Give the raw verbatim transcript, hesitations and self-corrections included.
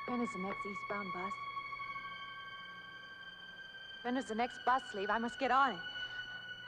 When is the next eastbound bus? When does the next bus leave? I must get on it.